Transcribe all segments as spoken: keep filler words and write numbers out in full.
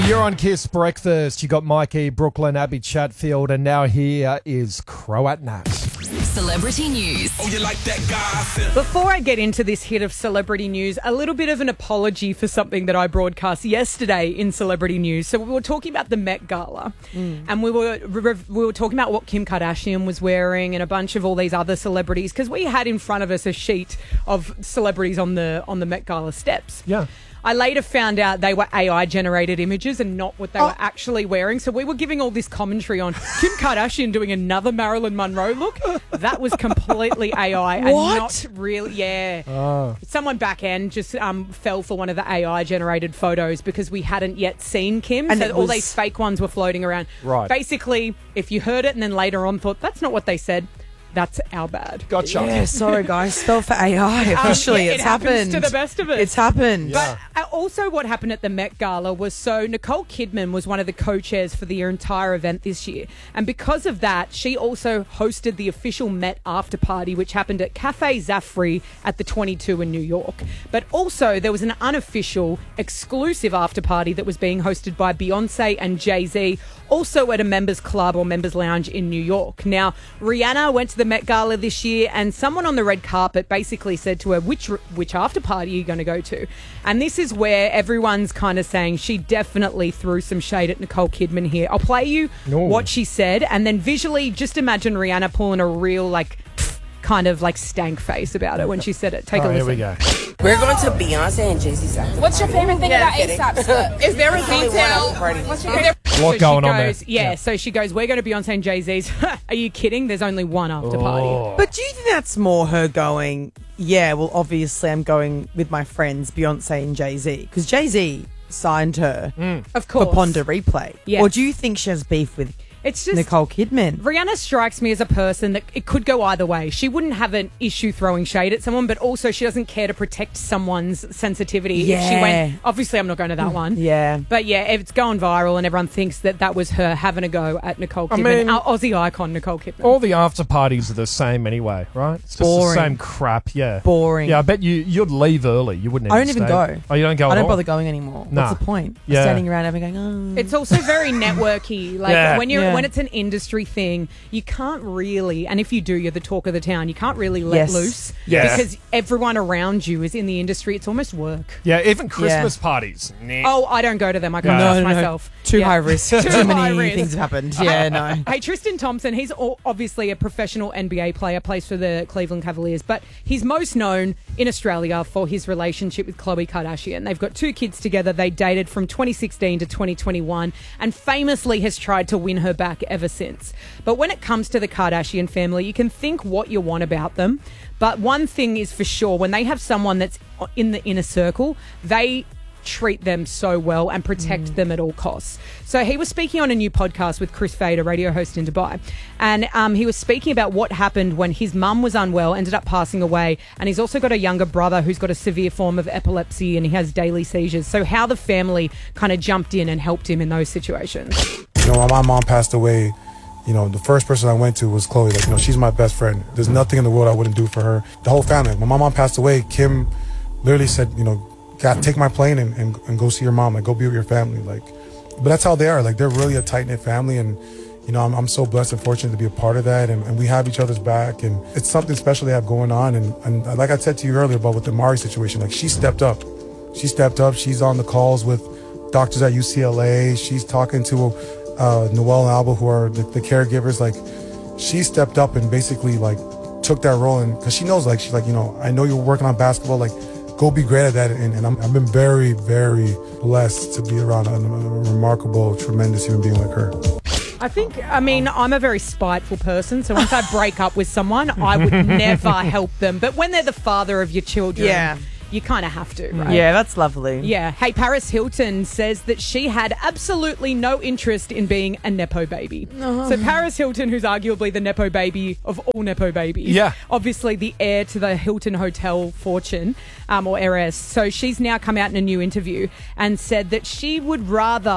You're on Kiss Breakfast. You got Mikey, Brooklyn, Abby Chatfield, and now here is Croat Nat. Celebrity news. Oh, you like that guy? Before I get into this hit of celebrity news, a little bit of an apology for something that I broadcast yesterday in celebrity news. So we were talking about the Met Gala, mm. and we were we were talking about what Kim Kardashian was wearing and a bunch of all these other celebrities, because we had in front of us a sheet of celebrities on the on the Met Gala steps. Yeah. I later found out they were A I-generated images and not what they Oh. were actually wearing. So we were giving all this commentary on Kim Kardashian doing another Marilyn Monroe look. That was completely A I and What? not really. Yeah. Oh. Someone back end just um, fell for one of the A I-generated photos because we hadn't yet seen Kim. And so it all was- these fake ones were floating around. Right. Basically, if you heard it and then later on thought, that's not what they said, that's our bad. Gotcha. Yeah, sorry guys. Spell for A I. Officially, Um, yeah, it's it happens happened. to the best of us. It's happened. Yeah. But uh, also what happened at the Met Gala was, so Nicole Kidman was one of the co-chairs for the entire event this year. And because of that, she also hosted the official Met after party, which happened at Cafe Zafri at the twenty-two in New York. But also there was an unofficial, exclusive after party that was being hosted by Beyonce and Jay-Z, also at a members club or members lounge in New York. Now, Rihanna went to the Met Gala this year, and someone on the red carpet basically said to her, which which after party are you going to go to? And this is where everyone's kind of saying she definitely threw some shade at Nicole Kidman here. I'll play you No. what she said, and then visually just imagine Rihanna pulling a real like kind of like stank face about it when she said it. Take Oh, a here listen. we go. We're going to Beyonce and Jay-Z's after What's your favorite thing Yeah, about I'm kidding. ASAP's look? Is there a Only one detail? after party. What's your Is favorite? A lot So going she on goes, there. Yeah, Yeah. so she goes, we're going to Beyonce and Jay-Z's. Are you kidding? There's only one after party. Oh. But do you think that's more her going, yeah, well, obviously I'm going with my friends Beyonce and Jay-Z? Because Jay-Z signed her Of for course. Ponder Replay. Yes. Or do you think she has beef with It's just Nicole Kidman? Rihanna strikes me as a person that it could go either way. She wouldn't have an issue throwing shade at someone, but also she doesn't care to protect someone's sensitivity. If she Yeah. went, obviously I'm not going to that one. Yeah. But yeah, it's going viral and everyone thinks that that was her having a go at Nicole I Kidman, mean- our Aussie icon Nicole Kidman. All the after parties are the same anyway, right? It's just Boring. the same crap, yeah. Boring. Yeah, I bet you, you'd leave early. You wouldn't I even don't even stay. go. Oh, you don't go I at don't all? bother going anymore. Nah. What's the point? Yeah. Standing around having going, oh. It's also very networky. Like Yeah. when you're Yeah. when it's an industry thing, you can't really, and if you do, you're the talk of the town. You can't really let Yes. loose Yeah. because everyone around you is in the industry. It's almost work. Yeah, even Christmas parties. Nah. Oh, I don't go to them. I can't No, trust no, no. myself. Too Yeah. high risk. Too Too, high many risk. things have happened. Yeah, no. Hey, Tristan Thompson, he's o- obviously a professional N B A player, plays for the Cleveland Cavaliers, but he's most known in Australia for his relationship with Khloe Kardashian. They've got two kids together. They dated from twenty sixteen to twenty twenty-one and famously has tried to win her back ever since. But when it comes to the Kardashian family, you can think what you want about them, but one thing is for sure, when they have someone that's in the inner circle, they treat them so well and protect them at all costs. So he was speaking on a new podcast with Chris Fade, a radio host in Dubai, and um, he was speaking about what happened when his mum was unwell, ended up passing away, and he's also got a younger brother who's got a severe form of epilepsy and he has daily seizures. So how the family kind of jumped in and helped him in those situations. You know, when my mom passed away, you know, the first person I went to was Khloe. Like, you know, she's my best friend. There's nothing in the world I wouldn't do for her. The whole family. When my mom passed away, Kim literally said, you know, God, take my plane and, and, and go see your mom. Like, go be with your family. Like, but that's how they are. Like, they're really a tight-knit family. And, you know, I'm, I'm so blessed and fortunate to be a part of that. And, and we have each other's back. And it's something special they have going on. And, and like I said to you earlier about with the Mari situation, like, she stepped up. She stepped up. She's on the calls with doctors at U C L A. She's talking to uh, Noel and Alba, who are the, the caregivers. Like, she stepped up and basically, like, took that role. And because she knows, like, she's like, you know, I know you're working on basketball. Like, go be great at that. And, and I'm, I've been very, very blessed to be around a, a remarkable, tremendous human being like her. I think, I mean, I'm a very spiteful person, so once I break up with someone, I would never help them. But when they're the father of your children, Yeah. you kind of have to, right? Yeah, that's lovely. Yeah. Hey, Paris Hilton says that she had absolutely no interest in being a Nepo baby. So Paris Hilton, who's arguably the Nepo baby of all Nepo babies. Yeah. Obviously the heir to the Hilton Hotel fortune, um, or heiress. So she's now come out in a new interview and said that she would rather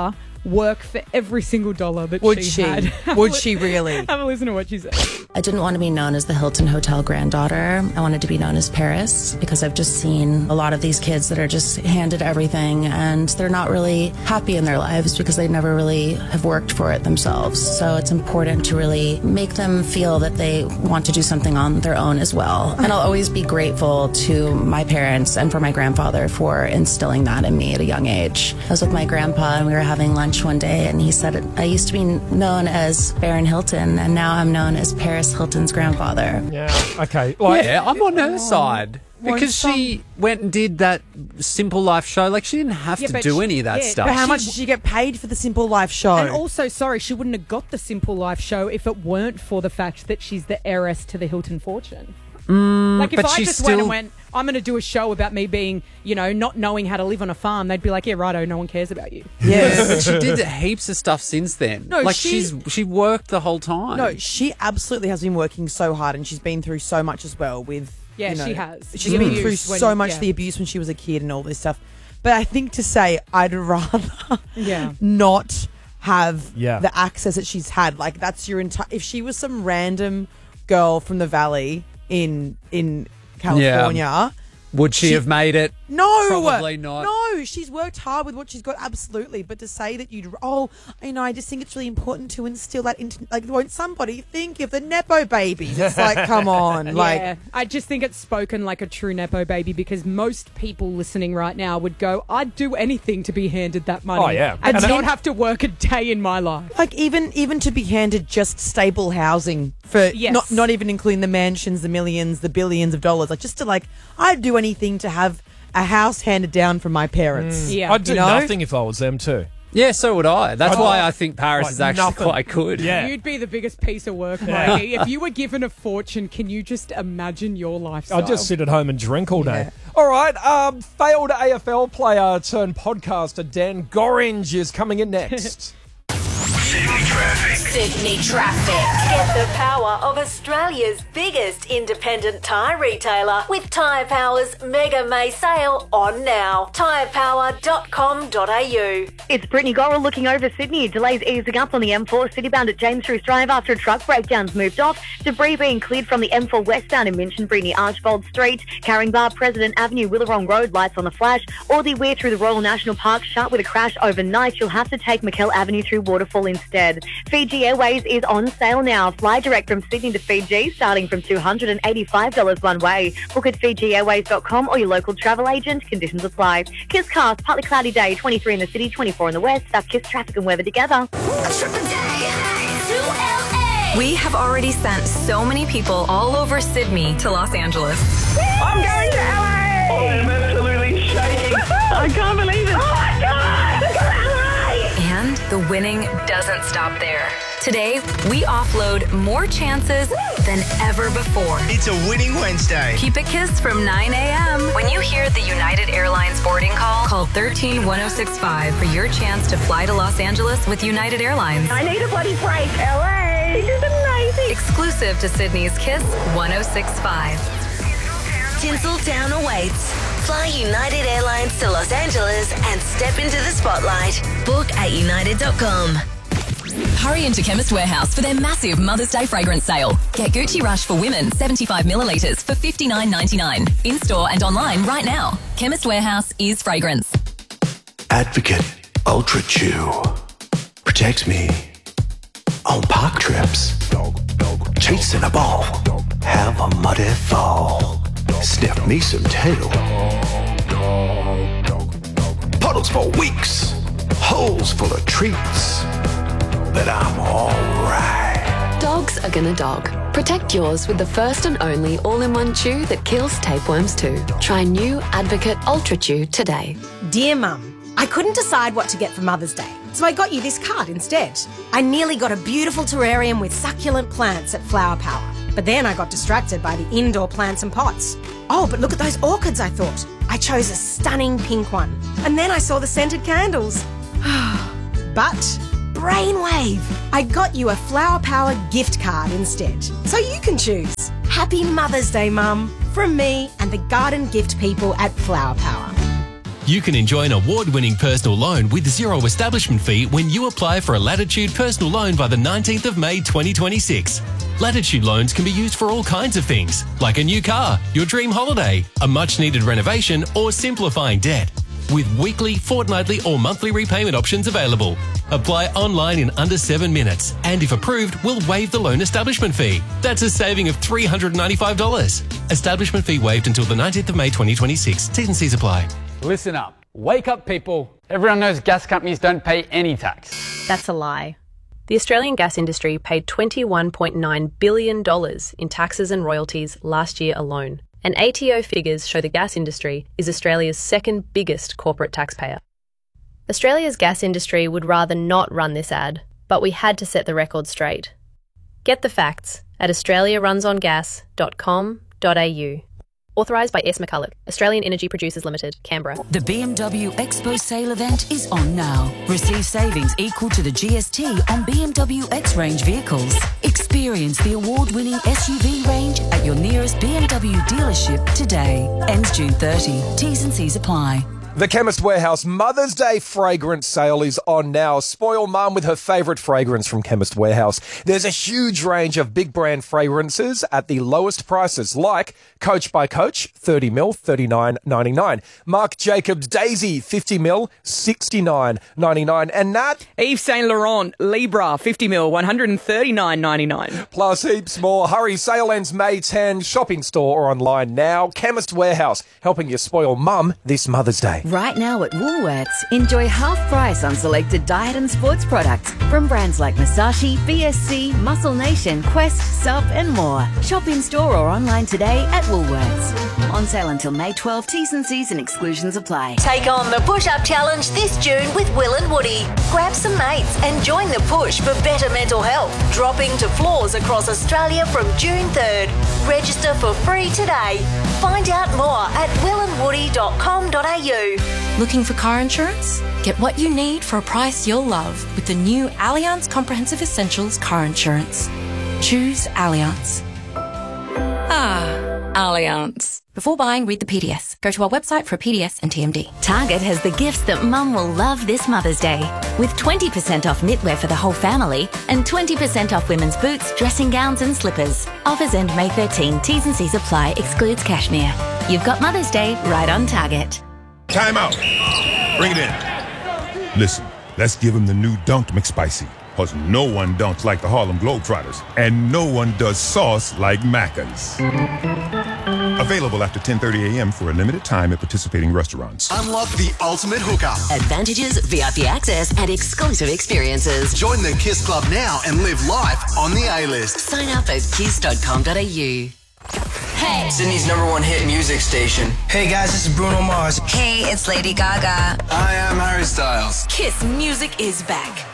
work for every single dollar that Would she, she? had. Would she really? Have a listen to what she said. I didn't want to be known as the Hilton Hotel granddaughter. I wanted to be known as Paris because I've just seen a lot of these kids that are just handed everything and they're not really happy in their lives because they never really have worked for it themselves. So it's important to really make them feel that they want to do something on their own as well. And I'll always be grateful to my parents and for my grandfather for instilling that in me at a young age. I was with my grandpa and we were having lunch one day and he said, I used to be known as Baron Hilton and now I'm known as Paris Hilton's grandfather. Yeah. Okay. Like, Yeah, I'm on her side. Won't Because she went and did that Simple Life show. Like, she didn't have Yeah, to but do she- any of that yeah, stuff. But how She- much did she get paid for the Simple Life show? And also, sorry, she wouldn't have got the Simple Life show if it weren't for the fact that she's the heiress to the Hilton fortune. Mm, like if but I she's just went still- and went, I'm going to do a show about me being, you know, not knowing how to live on a farm, they'd be like, yeah, righto, no one cares about you. yeah. But she did heaps of stuff since then. No, like, she- she's she worked the whole time. No, she absolutely has been working so hard and she's been through so much as well with... Yeah, you know, she has. She's The been through abuse when- so much yeah. the abuse when she was a kid and all this stuff. But I think to say I'd rather Yeah. not have Yeah. the access that she's had. Like, that's your entire... If she was some random girl from the valley in in California... Would she, She- have made it? No, Probably not. No, she's worked hard with what she's got, absolutely. But to say that you'd, oh, you know, I just think it's really important to instill that into, like, won't somebody think of the nepo babies? It's like, come on, like, yeah, I just think it's spoken like a true Nepo baby because most people listening right now would go, I'd do anything to be handed that money. Oh, yeah. And, And not it- have to work a day in my life. like even even to be handed just stable housing for Yes. not not even including the mansions, the millions, the billions of dollars, like just to like, I'd do anything to have a house handed down from my parents. Yeah. I'd do You know? nothing if I was them too. Yeah, so would I. That's I'd- why I think Paris Like is actually nothing. quite good. Yeah. You'd be the biggest piece of work, Mikey. If you were given a fortune, can you just imagine your lifestyle? I'd just sit at home and drink all day. Yeah. All right. Um, failed A F L player turned podcaster Dan Gorringe is coming in next. Sydney Traffic. Get the power of Australia's biggest independent tyre retailer with Tyre Power's Mega May sale on now. tyre power dot com dot a u. It's Brittany Gorrell looking over Sydney. Delays easing up on the M four citybound at James Bruce Drive after a truck breakdown's moved off. Debris being cleared from the M four westbound in Minchinbury near Archbold Street. Carringbar, President Avenue, Willerong Road, lights on the flash. Or the Weir through the Royal National Park shut with a crash overnight. You'll have to take McKell Avenue through Waterfall instead. Fiji Airways is on sale now. Fly direct from Sydney to Fiji starting from two hundred eighty-five dollars one way. Book at fiji airways dot com or your local travel agent. Conditions apply. Kiss cast, partly cloudy day, twenty-three in the city, twenty-four in the west. That's Kiss traffic and weather together. We have already sent so many people all over Sydney to Los Angeles. I'm going to L A! Oh, I'm absolutely shaking. I can't believe it. Oh my God! Look at L A! And the winning doesn't stop there. Today, we offload more chances than ever before. It's a winning Wednesday. Keep it Kiss from nine a.m. When you hear the United Airlines boarding call, call one three one oh six five for your chance to fly to Los Angeles with United Airlines. I need a bloody break. L A! This is amazing. Exclusive to Sydney's Kiss one oh six point five. Tinseltown awaits. Fly United Airlines to Los Angeles and step into the spotlight. Book at united dot com. Hurry into Chemist Warehouse for their massive Mother's Day fragrance sale. Get Gucci Rush for women seventy-five millilitres for fifty-nine ninety-nine. In-store and online right now. Chemist Warehouse is fragrance. Advocate Ultra Chew protects me on park trips. Chasing a ball, have a muddy fall. Sniff me some tail. Puddles for weeks, holes full of treats. But I'm alright. Dogs are gonna dog. Protect yours with the first and only all-in-one chew that kills tapeworms too. Try new Advocate Ultra Chew today. Dear Mum, I couldn't decide what to get for Mother's Day, so I got you this card instead. I nearly got a beautiful terrarium with succulent plants at Flower Power, but then I got distracted by the indoor plants and pots. Oh, but look at those orchids, I thought. I chose a stunning pink one. And then I saw the scented candles. But Brainwave! I got you a Flower Power gift card instead, so you can choose. Happy Mother's Day, Mum, from me and the garden gift people at Flower Power. You can enjoy an award-winning personal loan with zero establishment fee when you apply for a Latitude personal loan by the nineteenth of May twenty twenty-six. Latitude loans can be used for all kinds of things, like a new car, your dream holiday, a much-needed renovation, or simplifying debt. With weekly, fortnightly, or monthly repayment options available. Apply online in under seven minutes, and if approved, we'll waive the loan establishment fee. That's a saving of three hundred ninety-five dollars. Establishment fee waived until the nineteenth of May twenty twenty-six. T's and C's apply. Listen up. Wake up, people. Everyone knows gas companies don't pay any tax. That's a lie. The Australian gas industry paid twenty-one point nine billion dollars in taxes and royalties last year alone. And A T O figures show the gas industry is Australia's second biggest corporate taxpayer. Australia's gas industry would rather not run this ad, but we had to set the record straight. Get the facts at australia runs on gas dot com dot a u. Authorised by S. McCulloch, Australian Energy Producers Limited, Canberra. The B M W Expo sale event is on now. Receive savings equal to the G S T on B M W X-Range vehicles. Experience the award-winning S U V range at your nearest B M W dealership today. Ends June thirtieth. T's and C's apply. The Chemist Warehouse Mother's Day fragrance sale is on now. Spoil mum with her favourite fragrance from Chemist Warehouse. There's a huge range of big brand fragrances at the lowest prices, like Coach by Coach, thirty mil, thirty-nine ninety-nine. Marc Jacobs Daisy, fifty mil, sixty-nine ninety-nine. And Nat? Yves Saint Laurent Libra, fifty mil, one hundred thirty-nine ninety-nine. Plus heaps more. Hurry, sale ends May tenth. Shopping store or online now. Chemist Warehouse, helping you spoil mum this Mother's Day. Right now at Woolworths, enjoy half price on selected diet and sports products from brands like Masashi, B S C, Muscle Nation, Quest, Sub and more. Shop in store or online today at Woolworths. On sale until May twelfth. T's and C's and exclusions apply. Take on the push-up challenge this June with Will and Woody. Grab some mates and join the push for better mental health. Dropping to floors across Australia from June third. Register for free today. Find out more at will and woody dot com dot a u. Looking for car insurance? Get what you need for a price you'll love with the new Allianz Comprehensive Essentials car insurance. Choose Allianz. Ah, Allianz. Before buying, read the P D S. Go to our website for a P D S and T M D. Target has the gifts that Mum will love this Mother's Day. With twenty percent off knitwear for the whole family and twenty percent off women's boots, dressing gowns and slippers. Offers end May thirteenth. T's and C's apply. Excludes cashmere. You've got Mother's Day right on Target. Time out. Bring it in. Listen, let's give him the new Dunked McSpicy. Because no one dunks like the Harlem Globetrotters. And no one does sauce like Macca's. Available after ten thirty a.m. for a limited time at participating restaurants. Unlock the ultimate hookup. Advantages, V I P access, and exclusive experiences. Join the KISS Club now and live life on the A-list. Sign up at kiss dot com dot a u. Hey! Sydney's number one hit music station. Hey guys, this is Bruno Mars. Hey, it's Lady Gaga. I am Harry Styles. KISS music is back.